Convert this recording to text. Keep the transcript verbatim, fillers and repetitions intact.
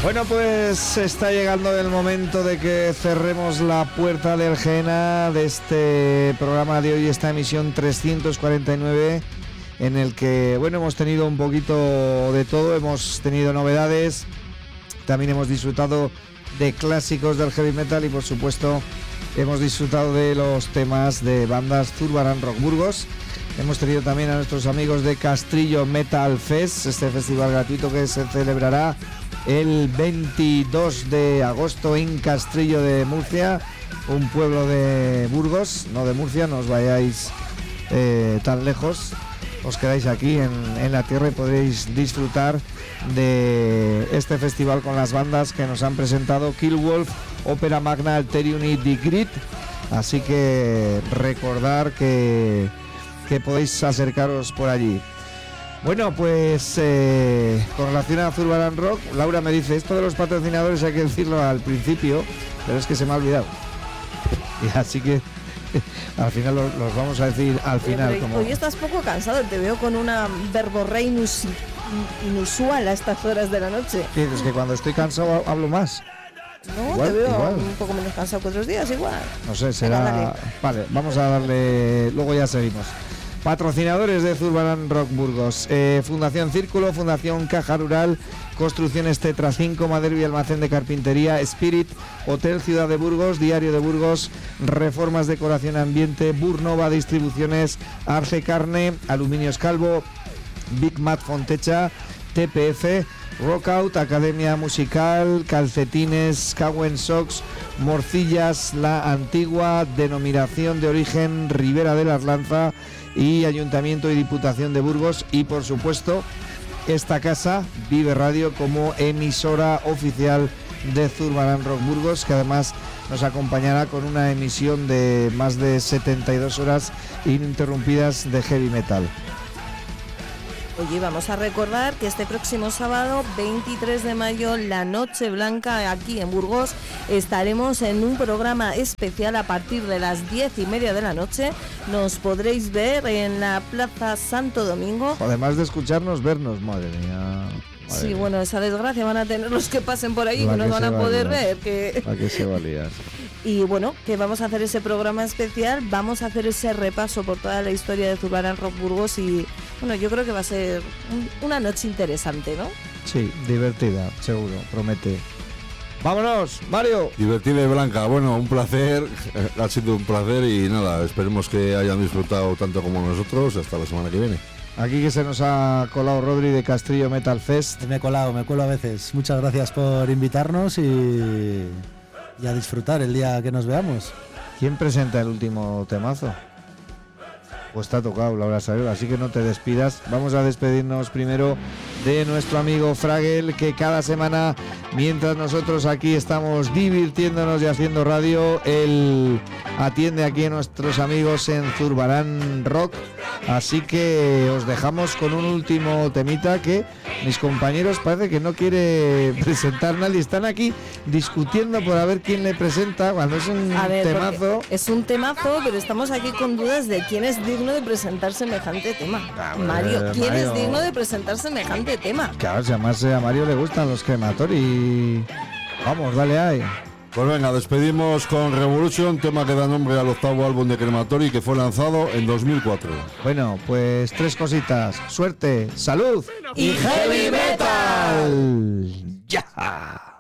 Bueno, pues está llegando el momento de que cerremos la puerta del Gena de este programa de hoy, esta emisión trescientos cuarenta y nueve, en el que, bueno, hemos tenido un poquito de todo, hemos tenido novedades, también hemos disfrutado de clásicos del heavy metal y, por supuesto, hemos disfrutado de los temas de bandas Zurbarán Rock Burgos. Hemos tenido también a nuestros amigos de Castrillo Metal Fest, este festival gratuito que se celebrará el veintidós de agosto en Castrillo de Murcia, un pueblo de Burgos, no de Murcia, no os vayáis eh, tan lejos, os quedáis aquí en, en la tierra y podréis disfrutar de este festival con las bandas que nos han presentado Killwolf, Ópera Magna, Alterium y The Grid. Así que recordar que, que podéis acercaros por allí. Bueno, pues eh, con relación a Zurbarán Rock, Laura me dice, esto de los patrocinadores hay que decirlo al principio, pero es que se me ha olvidado. Y así que al final los, los vamos a decir al final. Como... Hoy estás poco cansado, te veo con una verborrea inus- inusual a estas horas de la noche. Sí, es que cuando estoy cansado hablo más. No, igual, te veo igual. un poco menos cansado que otros días, igual. No sé, será... Venga, vale, vamos a darle... Luego ya seguimos. Patrocinadores de Zurbarán Rock Burgos, eh, Fundación Círculo, Fundación Caja Rural, Construcciones Tetra cinco, Madero y Almacén de Carpintería, Spirit, Hotel Ciudad de Burgos, Diario de Burgos, Reformas Decoración Ambiente, Burnova Distribuciones, Arce Carne, Aluminios Calvo, Big Mat Fontecha, T P F, Rockout, Academia Musical, Calcetines, Cowen Socks, Morcillas, La Antigua, Denominación de Origen Ribera de la Arlanza y Ayuntamiento y Diputación de Burgos, y por supuesto esta casa, Vive Radio, como emisora oficial de Zurbarán Rock Burgos, que además nos acompañará con una emisión de más de setenta y dos horas ininterrumpidas de heavy metal. Oye, vamos a recordar que este próximo sábado, veintitrés de mayo, la Noche Blanca, aquí en Burgos, estaremos en un programa especial a partir de las diez y media de la noche. Nos podréis ver en la Plaza Santo Domingo. Además de escucharnos, vernos, madre mía. Sí, Madre bueno, esa desgracia van a tener los que pasen por ahí, La que no que van se a poder valía. ver. Que... ¿A qué se valía? Y bueno, que vamos a hacer ese programa especial, vamos a hacer ese repaso por toda la historia de Zurbarán Rock Burgos y bueno, yo creo que va a ser un, una noche interesante, ¿no? Sí, divertida, seguro, promete. ¡Vámonos, Mario! Divertida y Blanca, bueno, un placer, ha sido un placer y nada, esperemos que hayan disfrutado tanto como nosotros. Hasta la semana que viene. Aquí que se nos ha colado Rodri de Castrillo Metal Fest. Me he colado, me cuelo a veces. Muchas gracias por invitarnos y, y a disfrutar el día que nos veamos. ¿Quién presenta el último temazo? Pues te ha tocado, Laura Sayola, así que no te despidas. Vamos a despedirnos primero de nuestro amigo Fragel, que cada semana, mientras nosotros aquí estamos divirtiéndonos y haciendo radio, él atiende aquí a nuestros amigos en Zurbarán Rock. Así que os dejamos con un último temita que mis compañeros parece que no quiere presentar nadie. Están aquí discutiendo por a ver quién le presenta cuando es un a ver, temazo. Es un temazo, pero estamos aquí con dudas de quién es digno de presentar semejante tema. A ver, Mario, ¿quién Mario. es digno de presentar semejante tema? Claro, si además a Mario le gustan los crematori. Vamos, dale ahí. Pues venga, despedimos con Revolution, tema que da nombre al octavo álbum de Crematory, que fue lanzado en dos mil cuatro. Bueno, pues tres cositas. Suerte, salud y heavy metal. ¡Ya!